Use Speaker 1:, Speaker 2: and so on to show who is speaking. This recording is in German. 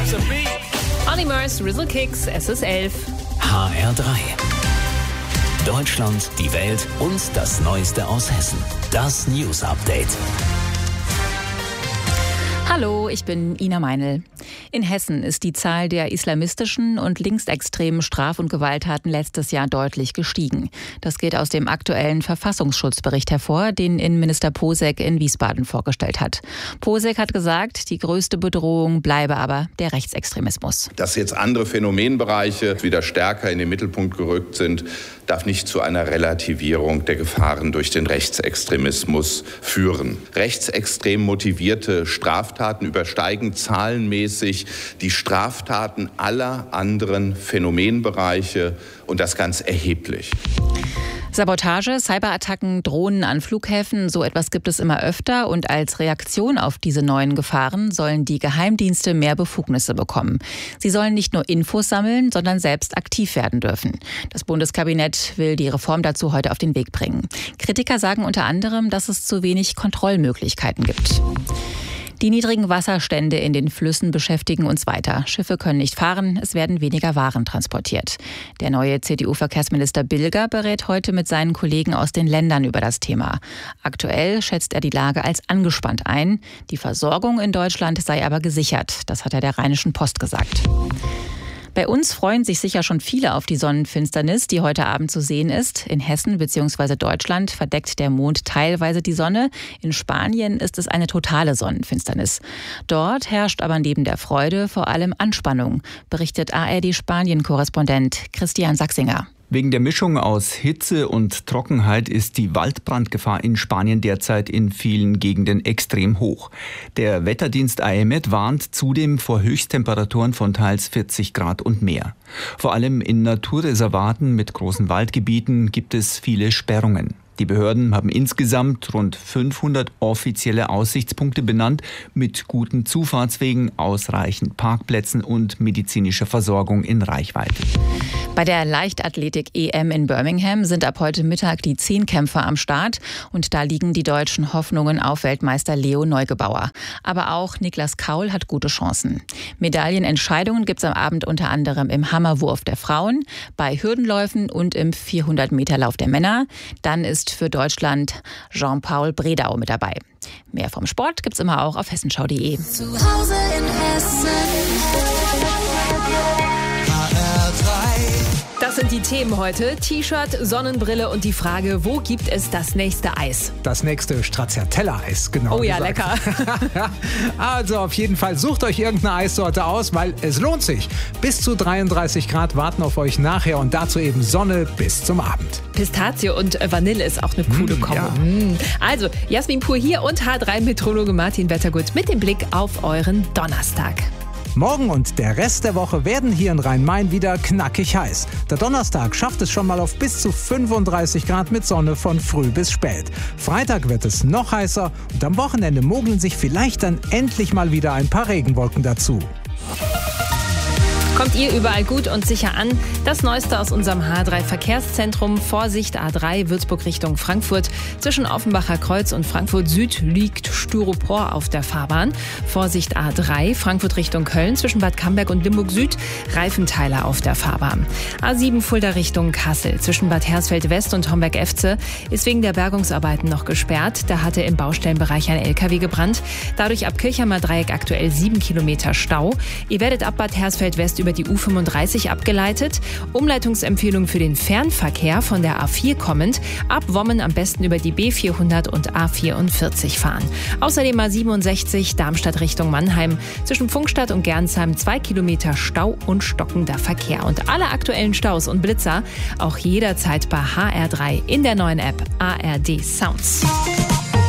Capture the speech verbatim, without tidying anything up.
Speaker 1: Animals, Rizzle Kicks, S S elf.
Speaker 2: H R drei. Deutschland, die Welt und das Neueste aus Hessen. Das News Update.
Speaker 3: Hallo, ich bin Ina Meinl. In Hessen ist die Zahl der islamistischen und linksextremen Straf- und Gewalttaten letztes Jahr deutlich gestiegen. Das geht aus dem aktuellen Verfassungsschutzbericht hervor, den Innenminister Posek in Wiesbaden vorgestellt hat. Posek hat gesagt, die größte Bedrohung bleibe aber der Rechtsextremismus.
Speaker 4: Dass jetzt andere Phänomenbereiche wieder stärker in den Mittelpunkt gerückt sind, darf nicht zu einer Relativierung der Gefahren durch den Rechtsextremismus führen. Rechtsextrem motivierte Straftaten übersteigen zahlenmäßig die Straftaten aller anderen Phänomenbereiche und das ganz erheblich.
Speaker 3: Sabotage, Cyberattacken, Drohnen an Flughäfen, so etwas gibt es immer öfter. Und als Reaktion auf diese neuen Gefahren sollen die Geheimdienste mehr Befugnisse bekommen. Sie sollen nicht nur Infos sammeln, sondern selbst aktiv werden dürfen. Das Bundeskabinett will die Reform dazu heute auf den Weg bringen. Kritiker sagen unter anderem, dass es zu wenig Kontrollmöglichkeiten gibt. Die niedrigen Wasserstände in den Flüssen beschäftigen uns weiter. Schiffe können nicht fahren, es werden weniger Waren transportiert. Der neue C D U-Verkehrsminister Bilger berät heute mit seinen Kollegen aus den Ländern über das Thema. Aktuell schätzt er die Lage als angespannt ein. Die Versorgung in Deutschland sei aber gesichert. Das hat er der Rheinischen Post gesagt. Bei uns freuen sich sicher schon viele auf die Sonnenfinsternis, die heute Abend zu sehen ist. In Hessen bzw. Deutschland verdeckt der Mond teilweise die Sonne. In Spanien ist es eine totale Sonnenfinsternis. Dort herrscht aber neben der Freude vor allem Anspannung, berichtet A R D-Spanien-Korrespondent Christian Sachsinger.
Speaker 5: Wegen der Mischung aus Hitze und Trockenheit ist die Waldbrandgefahr in Spanien derzeit in vielen Gegenden extrem hoch. Der Wetterdienst A E M E T warnt zudem vor Höchsttemperaturen von teils vierzig Grad und mehr. Vor allem in Naturreservaten mit großen Waldgebieten gibt es viele Sperrungen. Die Behörden haben insgesamt rund fünfhundert offizielle Aussichtspunkte benannt, mit guten Zufahrtswegen, ausreichend Parkplätzen und medizinischer Versorgung in Reichweite.
Speaker 3: Bei der Leichtathletik-E M in Birmingham sind ab heute Mittag die Zehnkämpfer am Start. Und da liegen die deutschen Hoffnungen auf Weltmeister Leo Neugebauer. Aber auch Niklas Kaul hat gute Chancen. Medaillenentscheidungen gibt es am Abend unter anderem im Hammerwurf der Frauen, bei Hürdenläufen und im vierhundert-Meter-Lauf der Männer. Dann ist für Deutschland Jean-Paul Bredau mit dabei. Mehr vom Sport gibt's immer auch auf hessenschau punkt de.
Speaker 6: Zu Hause in Hessen. H R drei.
Speaker 1: Das sind die Themen heute. T-Shirt, Sonnenbrille und die Frage, wo gibt es das nächste Eis?
Speaker 7: Das nächste Stracciatella-Eis, genau.
Speaker 1: Oh ja,
Speaker 7: gesagt.
Speaker 1: lecker.
Speaker 7: Also auf jeden Fall sucht euch irgendeine Eissorte aus, weil es lohnt sich. Bis zu dreiunddreißig Grad warten auf euch nachher und dazu eben Sonne bis zum Abend.
Speaker 1: Pistazie und Vanille ist auch eine coole
Speaker 7: Mm,
Speaker 1: Kombo.
Speaker 7: ja.
Speaker 1: Mm. Also, Jasmin Pur hier und H drei-Meteorologe Martin Wettergut mit dem Blick auf euren Donnerstag.
Speaker 7: Morgen und der Rest der Woche werden hier in Rhein-Main wieder knackig heiß. Der Donnerstag schafft es schon mal auf bis zu fünfunddreißig Grad mit Sonne von früh bis spät. Freitag wird es noch heißer und am Wochenende mogeln sich vielleicht dann endlich mal wieder ein paar Regenwolken dazu.
Speaker 1: Kommt ihr überall gut und sicher an? Das Neueste aus unserem H drei Verkehrszentrum. Vorsicht A drei, Würzburg Richtung Frankfurt. Zwischen Offenbacher Kreuz und Frankfurt Süd liegt Styropor auf der Fahrbahn. Vorsicht A drei, Frankfurt Richtung Köln. Zwischen Bad Camberg und Limburg Süd Reifenteile auf der Fahrbahn. A sieben Fulda Richtung Kassel. Zwischen Bad Hersfeld West und Homberg-Efze ist wegen der Bergungsarbeiten noch gesperrt. Da hatte im Baustellenbereich ein L K W gebrannt. Dadurch ab Kirchheimer Dreieck aktuell sieben Kilometer Stau. Ihr werdet ab Bad Hersfeld West über die U fünfunddreißig abgeleitet. Umleitungsempfehlung für den Fernverkehr von der A vier kommend. Ab Wommen am besten über die B vierhundert und A vierundvierzig fahren. Außerdem A siebenundsechzig Darmstadt Richtung Mannheim. Zwischen Pfungstadt und Gernsheim zwei Kilometer Stau und stockender Verkehr. Und alle aktuellen Staus und Blitzer auch jederzeit bei H R drei in der neuen App A R D Sounds.